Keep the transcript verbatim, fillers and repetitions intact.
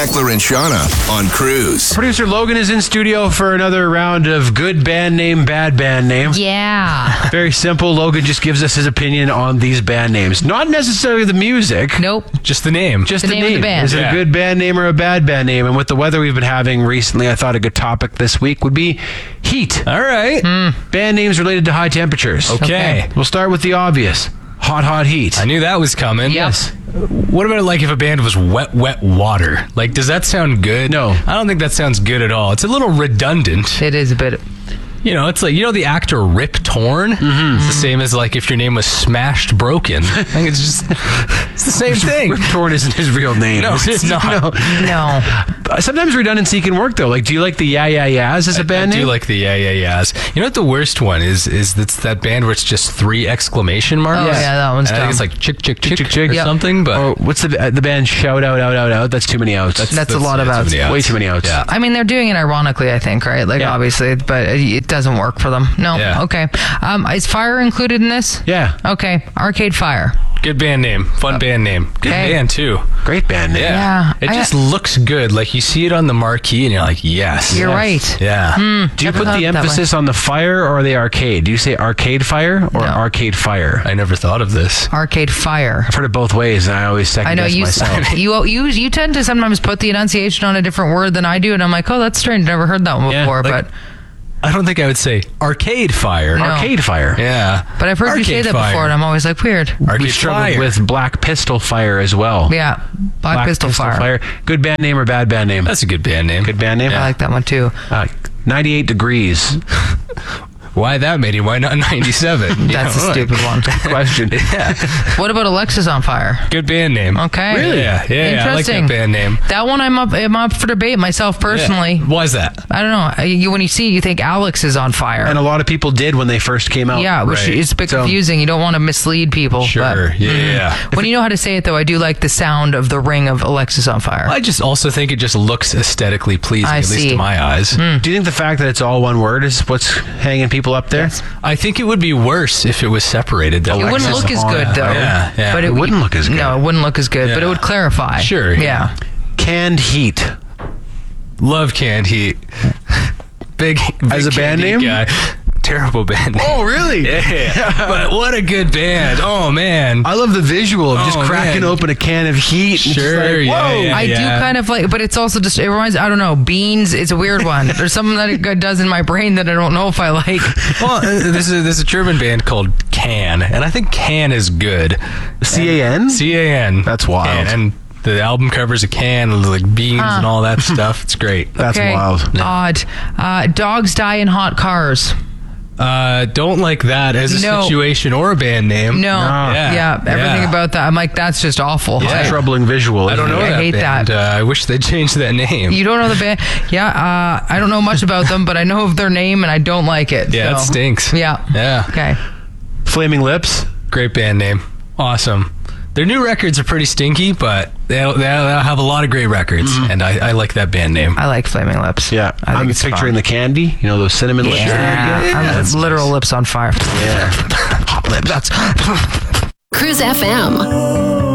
Eckler and Shauna on Cruise. Producer Logan is in studio for another round of good band name, bad band name. Yeah. Very simple. Logan just gives us his opinion on these band names. Not necessarily the music. Nope. Just the name. Just The the, name of the band. Is it Yeah. a good band name or a bad band name? And with the weather we've been having recently, I thought a good topic this week would be heat. All right. Band names related to high temperatures. Okay. We'll start with the obvious. Hot, hot heat. I knew that was coming. Yes. What about like if a band was wet, wet water? Like, does that sound good? No. I don't think that sounds good at all. It's a little redundant. It is a bit. You know, it's like, you know, the actor Rip Torn? Mm-hmm. It's the same as like if your name was Smashed Broken. I think it's just, it's the same thing. Rip Torn isn't his real name. No, it's not. No. No. Sometimes redundancy can work though. Like, do you like the Yeah Yeah Yeahs as a band I name? do like the yeah, yeah, yeahs. You know what the worst one is? Is that's that band where it's just three exclamation marks? Oh, yeah, that one's And I dumb. think it's like chick, chick, chick, Chick, chick. or Yep. something. But Or what's the uh, the band Shout Out Out Out Out? That's too many outs. That's a lot of yeah, outs. too many Way too many outs. Yeah. I mean, they're doing it ironically, I think, right? Like, Yeah. obviously, but it doesn't work for them. No. Yeah. Okay. Um, is Fire included in this? Yeah. Okay. Arcade Fire. Good band name. Fun band name. Good Okay. band, too. Great band name. Yeah. Yeah, It I- just looks good. Like, you see it on the marquee and you're like, yes. You're Yes. right. Yeah. Do you Never put thought the that way. emphasis on the fire or the arcade? Do you say Arcade Fire or No. Arcade Fire? I never thought of this. Arcade Fire. I've heard it both ways, and I always second I know guess you, myself. you you you tend to sometimes put the enunciation on a different word than I do, and I'm like, oh, that's strange. Never heard that one Yeah, before, like- but I don't think I would say Arcade Fire. No. Arcade Fire. Yeah. but I've heard you say Arcade that Fire. before, and I'm always like, weird. We Arcade struggled Fire. with Black Pistol Fire as well. Yeah, Black, Pistol, Fire. Good band name or bad band name? That's a good band name. Good band name? I like that one too. Uh, ninety-eight Degrees. Why that many? Why not ninety-seven? That's Yeah, a stupid one. Question. Yeah. What about Alexis on Fire? Good band name. Okay. Really? Yeah. Yeah. yeah, I like Interesting. that band name. That one I'm up I'm up for debate myself personally. Yeah. Why is that? I don't know. You, when you see it, you think Alex is on fire. And a lot of people did when they first came out. yeah, which right. is a bit So- confusing. You don't want to mislead people. Sure. but- Yeah, yeah. When you know how to say it, though, I do like the sound of the ring of Alexis on Fire. I just also think it just looks aesthetically pleasing, I at least see. to my eyes. Do you think the fact that it's all one word is what's hanging people up there? Yes. I think it would be worse if it was separated. Though. It wouldn't Alexis look as on good, it. though. Yeah, yeah. But It wouldn't look as good. No, it wouldn't look as good, but it Yeah. would clarify. Sure, Yeah. yeah. Canned Heat. Love Canned Heat. Big, big As a band Canned Heat name? guy. Terrible band name. Oh, really? Yeah. But what a good band. Oh, man. I love the visual of just Oh, cracking man. open a can of heat. and just Sure, like, yeah, whoa. yeah. I do kind of like, but it's also just, it reminds, I don't know, beans, it's a weird one. There's something that it does in my brain that I don't know if I like. Well, uh, there's a, there's a German band called Can, and I think Can is good. C A N? C A N. That's wild. Can. And the album covers a can, and like beans and all that stuff. It's great. That's Okay. wild. Odd. Uh, dogs die in hot cars. Uh, don't like that as a No. situation or a band name. No. Yeah. Yeah. Everything Yeah. about that. I'm like, that's just awful. It's Yeah. a troubling visual. I don't isn't know it? I that hate band. that. Uh, I wish they'd change that name. You don't know the band? Yeah. Uh, I don't know much about them, but I know of their name and I don't like it. yeah, so. that stinks. Yeah. Yeah. Okay. Flaming Lips. Great band name. Awesome. Their new records are pretty stinky, but they'll, they'll have a lot of great records, and I, I like that band name. I like Flaming Lips. Yeah. I think I'm it's picturing fun. the candy. You know, those cinnamon lips. Yeah. Yeah, I'm that's literal nice. lips on fire. Yeah. Hot lips. That's Cruise F M.